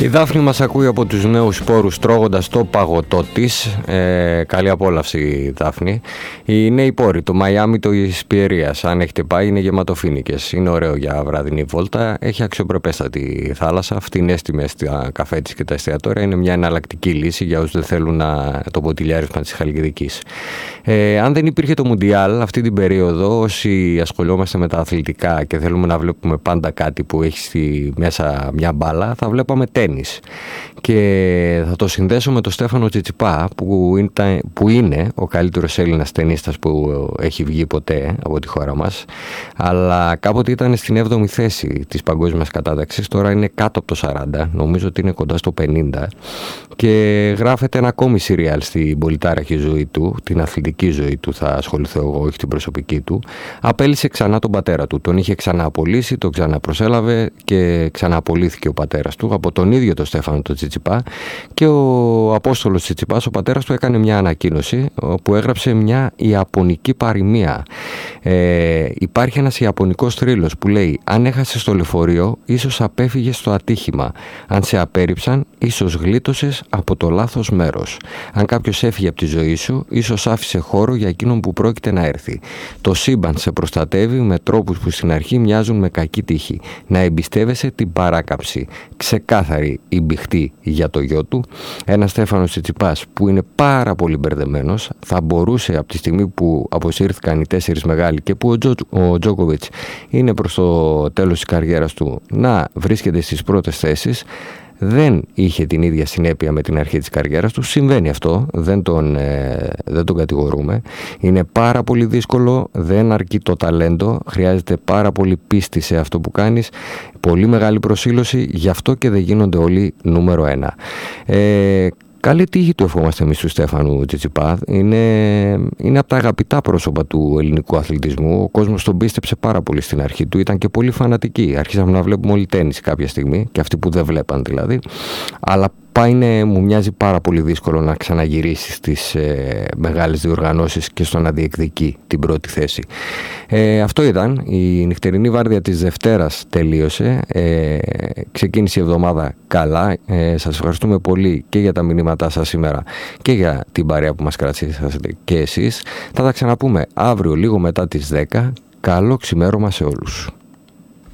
Η Δάφνη μας ακούει από τους νέους σπόρους τρώγοντας το παγωτό της. Καλή απόλαυση, Δάφνη. Οι νέοι πόροι, το Μαϊάμι της Πιερίας, αν έχετε πάει, είναι γεμάτο φοίνικες. Είναι ωραίο για βραδινή βόλτα. Έχει αξιοπρεπέστατη θάλασσα. Φτηνές τιμές στα καφέ της και τα εστιατόρια. Είναι μια εναλλακτική λύση για όσους δεν θέλουν το ποτηλιάρισμα της Χαλκιδικής. Αν δεν υπήρχε το Μουντιάλ αυτή την περίοδο, όσοι ασχολιόμαστε με τα αθλητικά και θέλουμε να βλέπουμε πάντα κάτι που έχει στη μέσα μια μπάλα, θα βλέπαμε τένις. Και θα το συνδέσω με τον Στέφανο Τσιτσιπά, που είναι ο καλύτερος Έλληνας τενίστας που έχει βγει ποτέ από τη χώρα μας, αλλά κάποτε ήταν στην 7η θέση της παγκόσμιας κατάταξης. Τώρα είναι κάτω από το 40, νομίζω ότι είναι κοντά στο 50, και γράφεται ένα ακόμη σιριάλ στην πολυτάραχη ζωή του, την αθλητική ζωή του θα ασχοληθώ εγώ, όχι την προσωπική του. Απέλυσε ξανά τον πατέρα του, τον είχε ξανααπολύσει, τον ξαναπροσέλαβε και ξανααπολύθηκε ο πατέρας του από τον ίδιο τον Στέφανο τον Τσιτσιπά, και ο Απόστολος Τσιτσιπάς, ο πατέρας του, έκανε μια ανακοίνωση που έγραψε μια ιαπωνική παροιμία. Υπάρχει ένας ιαπωνικός θρύλος που λέει: αν έχασες το λεωφορείο, ίσως απέφυγες στο ατύχημα. Αν σε απέρριψαν, ίσως γλίτωσες από το λάθος μέρος. Αν κάποιος έφυγε από τη ζωή σου, ίσως άφησε χώρο για εκείνον που πρόκειται να έρθει. Το σύμπαν σε προστατεύει με τρόπους που στην αρχή μοιάζουν με κακή τύχη. Να εμπιστεύεσαι την παράκαμψη. Ξεκάθαρη η μπιχτή για το γιο του. Ένας Στέφανος Τσιτσιπάς που είναι πάρα πολύ μπερδεμένος, θα μπορούσε από τη στιγμή που αποσύρθηκαν οι 4 μεγάλοι και που ο Τζόκοβιτς είναι προς το τέλος της καριέρας του, να βρίσκεται στις πρώτες θέσεις. Δεν είχε την ίδια συνέπεια με την αρχή της καριέρας του. Συμβαίνει αυτό, δεν τον κατηγορούμε. Είναι πάρα πολύ δύσκολο, δεν αρκεί το ταλέντο, χρειάζεται πάρα πολύ πίστη σε αυτό που κάνεις, πολύ μεγάλη προσήλωση, γι' αυτό και δεν γίνονται όλοι νούμερο 1. Καλή τύχη του ευχόμαστε εμείς του Στέφανου Τσιτσιπά. Είναι από τα αγαπητά πρόσωπα του ελληνικού αθλητισμού. Ο κόσμος τον πίστεψε πάρα πολύ στην αρχή του. Ήταν και πολύ φανατικοί. Αρχίσαμε να βλέπουμε όλοι τένις κάποια στιγμή, και αυτοί που δεν βλέπαν δηλαδή. Αλλά μου μοιάζει πάρα πολύ δύσκολο να ξαναγυρίσει στις μεγάλες διοργανώσεις και στο να διεκδικεί την πρώτη θέση. Αυτό ήταν. Η νυχτερινή βάρδια της Δευτέρας τελείωσε. Ξεκίνησε η εβδομάδα καλά. Σας ευχαριστούμε πολύ και για τα μηνύματά σας σήμερα και για την παρέα που μας κρατήσατε και εσείς. Θα τα ξαναπούμε αύριο λίγο μετά τις 10. Καλό ξημέρωμα σε όλους.